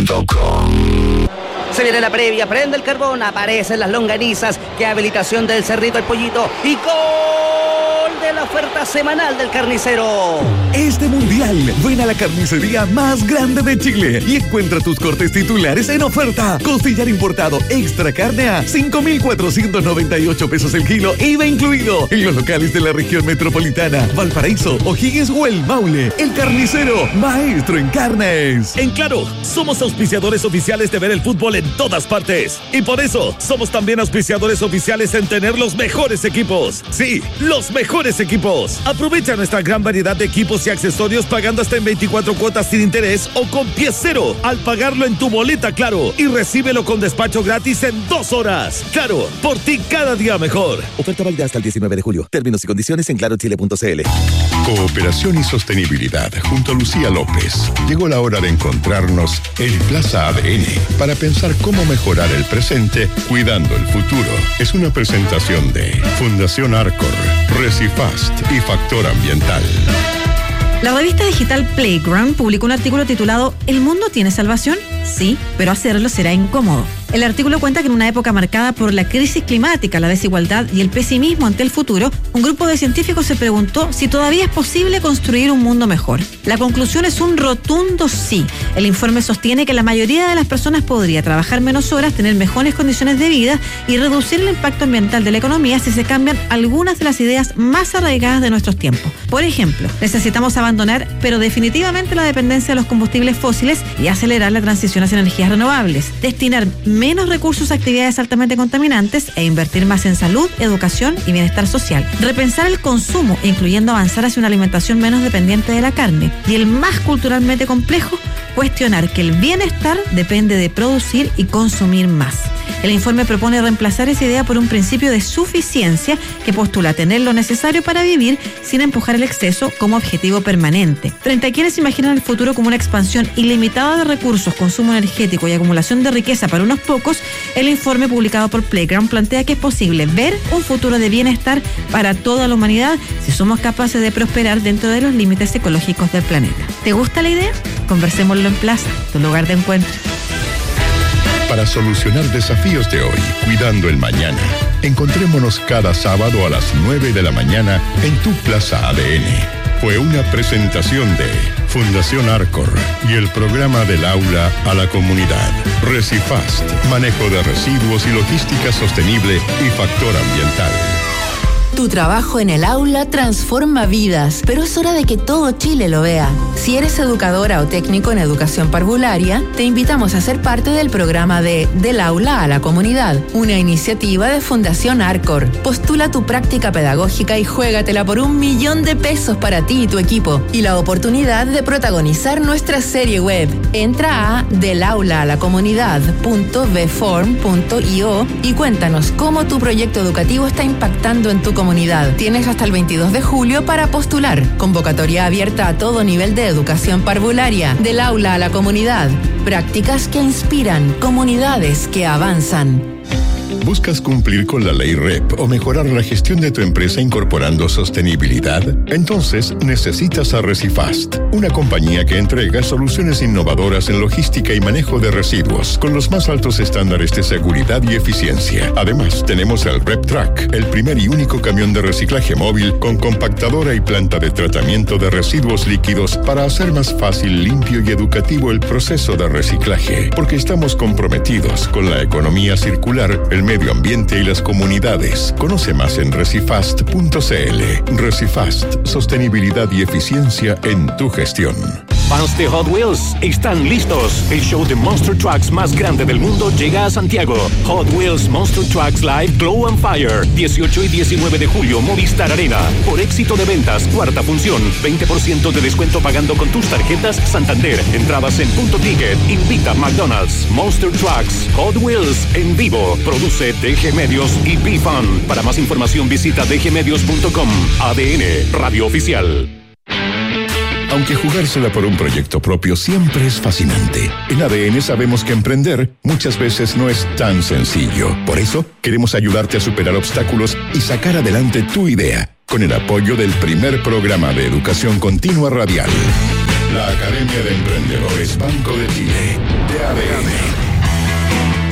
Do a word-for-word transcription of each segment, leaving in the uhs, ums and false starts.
punto com. Se viene la previa, prende el carbón, aparecen las longanizas, qué habilitación del Cerrito el Pollito y gol de la oferta semanal del carnicero. Este mundial, ven a la carnicería más grande de Chile y encuentra tus cortes titulares en oferta. Costillar importado extra carne a cinco mil cuatrocientos noventa y ocho pesos el kilo, I V A incluido, en los locales de la región metropolitana, Valparaíso, O'Higgins o El Maule. El carnicero, maestro en carnes. En Claro, somos auspiciadores oficiales de ver el fútbol en todas partes. Y por eso, somos también auspiciadores oficiales en tener los mejores equipos. Sí, los mejores equipos. Aprovecha nuestra gran variedad de equipos y accesorios pagando hasta en veinticuatro cuotas sin interés o con pie cero al pagarlo en tu boleta Claro y recíbelo con despacho gratis en dos horas. Claro, por ti cada día mejor. Oferta válida hasta el diecinueve de julio. Términos y condiciones en claro chile punto c l. Cooperación y sostenibilidad junto a Lucía López. Llegó la hora de encontrarnos en Plaza A D N para pensar cómo mejorar el presente cuidando el futuro. Es una presentación de Fundación Arcor, Recifast y Factor Ambiental. La revista digital Playground publicó un artículo titulado ¿El mundo tiene salvación? Sí, pero hacerlo será incómodo. El artículo cuenta que en una época marcada por la crisis climática, la desigualdad y el pesimismo ante el futuro, un grupo de científicos se preguntó si todavía es posible construir un mundo mejor. La conclusión es un rotundo sí. El informe sostiene que la mayoría de las personas podría trabajar menos horas, tener mejores condiciones de vida y reducir el impacto ambiental de la economía si se cambian algunas de las ideas más arraigadas de nuestros tiempos. Por ejemplo, necesitamos abandonar, pero definitivamente, la dependencia de los combustibles fósiles y acelerar la transición hacia energías renovables, destinar menos recursos a actividades altamente contaminantes e invertir más en salud, educación y bienestar social. Repensar el consumo, incluyendo avanzar hacia una alimentación menos dependiente de la carne. Y el más culturalmente complejo, cuestionar que el bienestar depende de producir y consumir más. El informe propone reemplazar esa idea por un principio de suficiencia que postula tener lo necesario para vivir sin empujar el exceso como objetivo permanente. Frente a quienes imaginan el futuro como una expansión ilimitada de recursos, consumo energético y acumulación de riqueza para unos pocos, el informe publicado por Playground plantea que es posible ver un futuro de bienestar para toda la humanidad si somos capaces de prosperar dentro de los límites ecológicos del planeta. ¿Te gusta la idea? Conversémoslo en Plaza, tu lugar de encuentro. Para solucionar desafíos de hoy, cuidando el mañana, encontrémonos cada sábado a las nueve de la mañana en tu Plaza A D N. Fue una presentación de Fundación Arcor y el programa del aula a la comunidad. Recifast, manejo de residuos y logística sostenible y factor ambiental. Tu trabajo en el aula transforma vidas, pero es hora de que todo Chile lo vea. Si eres educadora o técnico en educación parvularia, te invitamos a ser parte del programa de Del Aula a la Comunidad, una iniciativa de Fundación Arcor. Postula tu práctica pedagógica y juégatela por un millón de pesos para ti y tu equipo, y la oportunidad de protagonizar nuestra serie web. Entra a del aula a la comunidad punto b form punto i o y cuéntanos cómo tu proyecto educativo está impactando en tu comunidad. Tienes hasta el veintidós de julio para postular. Convocatoria abierta a todo nivel de educación parvularia. Del aula a la comunidad. Prácticas que inspiran, comunidades que avanzan. ¿Buscas cumplir con la ley R E P o mejorar la gestión de tu empresa incorporando sostenibilidad? Entonces necesitas a Recifast, una compañía que entrega soluciones innovadoras en logística y manejo de residuos con los más altos estándares de seguridad y eficiencia. Además, tenemos el RepTrack, el primer y único camión de reciclaje móvil con compactadora y planta de tratamiento de residuos líquidos para hacer más fácil, limpio y educativo el proceso de reciclaje, porque estamos comprometidos con la economía circular, el medio ambiente y las comunidades. Conoce más en recifast punto c l. Recifast, sostenibilidad y eficiencia en tu gestión. Fans de Hot Wheels están listos. El show de Monster Trucks más grande del mundo llega a Santiago. Hot Wheels Monster Trucks Live Glow and Fire. dieciocho y diecinueve de julio, Movistar Arena. Por éxito de ventas, cuarta función. veinte por ciento de descuento pagando con tus tarjetas Santander. Entradas en Punto Ticket. Invita McDonald's. Monster Trucks Hot Wheels en vivo. Produce D G Medios y B-Fun. Para más información visita d g medios punto com. A D N, Radio Oficial. Aunque jugársela por un proyecto propio siempre es fascinante, en A D N sabemos que emprender muchas veces no es tan sencillo. Por eso, queremos ayudarte a superar obstáculos y sacar adelante tu idea, con el apoyo del primer programa de educación continua radial. La Academia de Emprendedores Banco de Chile, de A D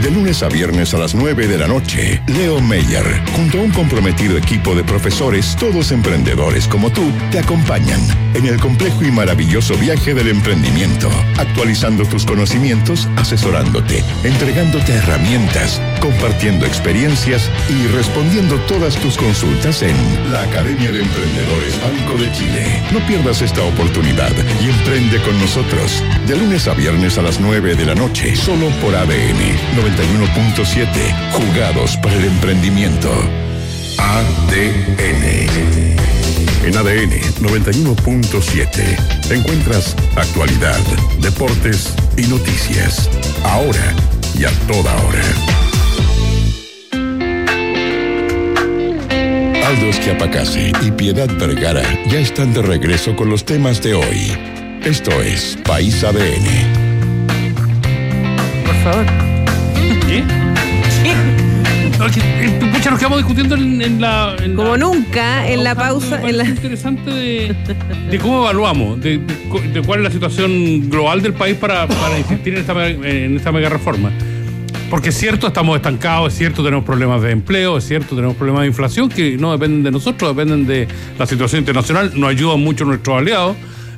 De lunes a viernes a las nueve de la noche, Leo Meyer, junto a un comprometido equipo de profesores, todos emprendedores como tú, te acompañan en el complejo y maravilloso viaje del emprendimiento, actualizando tus conocimientos, asesorándote, entregándote herramientas, compartiendo experiencias y respondiendo todas tus consultas en la Academia de Emprendedores Banco de Chile. No pierdas esta oportunidad y emprende con nosotros. De lunes a viernes a las nueve de la noche, solo por A D N noventa y uno punto siete, jugados para el emprendimiento. A D N. En A D N noventa y uno punto siete encuentras actualidad, deportes y noticias. Ahora y a toda hora. Aldo Schiapacase y Piedad Vergara ya están de regreso con los temas de hoy. Esto es País A D N. Por favor. ¿Qué? No, es que, eh, pucha, nos quedamos discutiendo en, en la... En Como la, nunca, en la pausa... Es en la... interesante de, de cómo evaluamos, de, de, de cuál es la situación global del país para, para insistir en esta, en esta mega reforma. Porque es cierto, estamos estancados, es cierto, tenemos problemas de empleo, es cierto, tenemos problemas de inflación que no dependen de nosotros, dependen de la situación internacional, nos ayudan mucho nuestros aliados.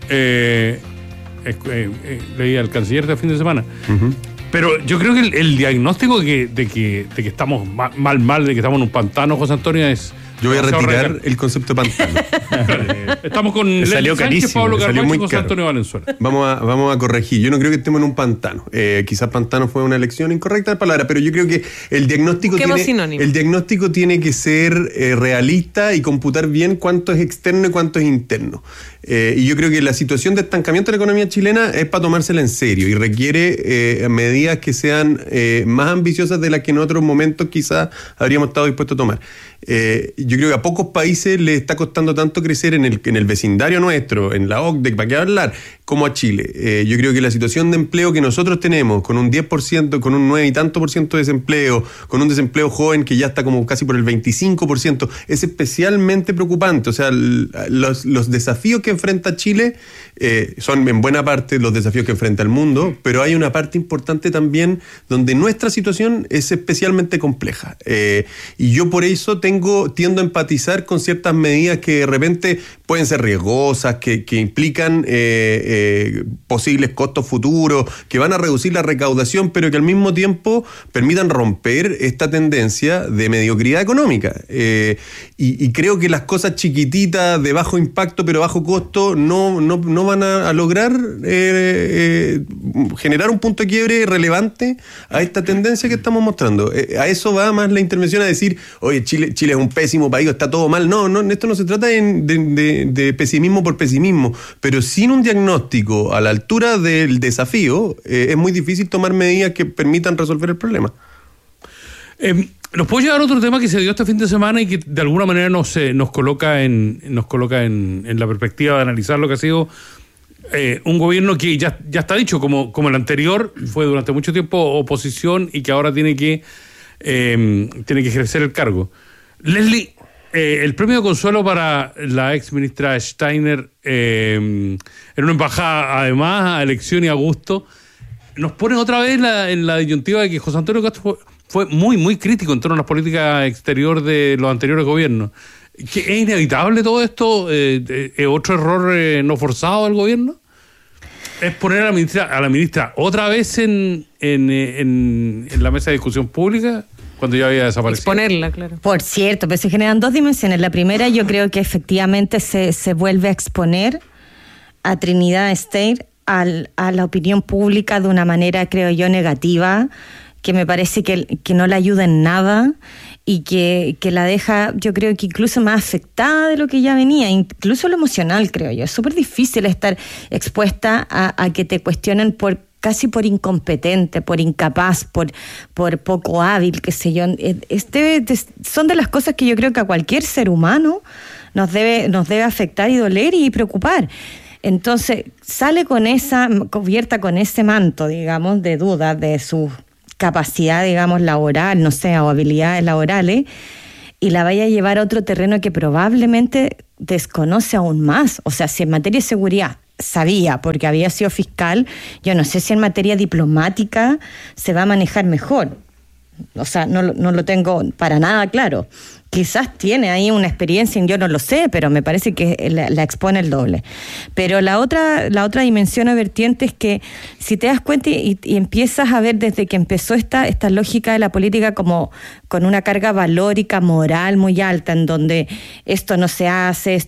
Eh, eh, eh, leí al canciller este fin de semana. Uh-huh. Pero yo creo que el, el diagnóstico de que, de, que, de que estamos mal, mal, de que estamos en un pantano, José Antonio, es... Yo voy a retirar el concepto de pantano. Estamos con Leslie Sánchez, Pablo Carvalho y José Antonio Valenzuela. Vamos a, vamos a corregir. Yo no creo que estemos en un pantano. Eh, quizás pantano fue una elección incorrecta de palabra, pero yo creo que el diagnóstico, tiene, el diagnóstico tiene que ser eh, realista y computar bien cuánto es externo y cuánto es interno. Eh, y yo creo que la situación de estancamiento de la economía chilena es para tomársela en serio y requiere eh, medidas que sean eh, más ambiciosas de las que en otros momentos quizás habríamos estado dispuestos a tomar. Eh, yo creo que a pocos países les está costando tanto crecer en el, en el vecindario nuestro, en la O C D E, para qué hablar, como a Chile. Eh, yo creo que la situación de empleo que nosotros tenemos, con un diez por ciento, con un nueve y tanto por ciento de desempleo, con un desempleo joven que ya está como casi por el veinticinco por ciento, es especialmente preocupante. O sea, los, los desafíos que enfrenta Chile eh, son en buena parte los desafíos que enfrenta el mundo, pero hay una parte importante también donde nuestra situación es especialmente compleja. Eh, y yo por eso tengo, tiendo a empatizar con ciertas medidas que de repente pueden ser riesgosas, que, que implican eh, eh, posibles costos futuros, que van a reducir la recaudación, pero que al mismo tiempo permitan romper esta tendencia de mediocridad económica. Eh, y, y creo que las cosas chiquititas, de bajo impacto pero bajo costo, no, no, no van a, a lograr eh, eh, generar un punto de quiebre relevante a esta tendencia que estamos mostrando. Eh, a eso va más la intervención, a decir, oye, Chile, Chile es un pésimo país, está todo mal. No, no, esto no se trata de, de, de, de pesimismo por pesimismo, pero sin un diagnóstico a la altura del desafío, eh, es muy difícil tomar medidas que permitan resolver el problema. Eh, nos puedo llevar a otro tema que se dio este fin de semana y que de alguna manera nos, eh, nos coloca, en, nos coloca en, en la perspectiva de analizar lo que ha sido eh, un gobierno que ya, ya está dicho, como, como el anterior, fue durante mucho tiempo oposición y que ahora tiene que, eh, tiene que ejercer el cargo. Leslie, eh, el premio de consuelo para la ex ministra Steiner eh, en una embajada, además, a elección y a gusto, nos pone otra vez la, en la disyuntiva de que José Antonio Castro fue, fue muy, muy crítico en torno a la política exterior de los anteriores gobiernos. ¿Que es inevitable todo esto? Eh, ¿Es otro error eh, no forzado del gobierno? ¿Es poner a la ministra, a la ministra otra vez en, en, en, en la mesa de discusión pública? Cuando ya había desaparecido. Exponerla, claro. Por cierto, pero se generan dos dimensiones. La primera, yo creo que efectivamente se, se vuelve a exponer a Trinidad Steyer al, a la opinión pública de una manera, creo yo, negativa, que me parece que, que no la ayuda en nada y que, que la deja, yo creo que incluso más afectada de lo que ya venía, incluso lo emocional, creo yo. Es súper difícil estar expuesta a, a que te cuestionen por casi por incompetente, por incapaz, por, por poco hábil, qué sé yo. Este, son de las cosas que yo creo que a cualquier ser humano nos debe, nos debe afectar y doler y preocupar. Entonces, sale con esa, cubierta con ese manto, digamos, de dudas de su capacidad, digamos, laboral, no sé, o habilidades laborales, y la vaya a llevar a otro terreno que probablemente desconoce aún más. O sea, si en materia de seguridad sabía, porque había sido fiscal, yo no sé si en materia diplomática se va a manejar mejor. o sea, no, no lo tengo para nada claro. Quizás tiene ahí una experiencia, yo no lo sé, pero me parece que la, la expone el doble. Pero la otra, la otra dimensión o vertiente es que si te das cuenta y, y empiezas a ver desde que empezó esta, esta lógica de la política como con una carga valórica, moral muy alta, en donde esto no se hace,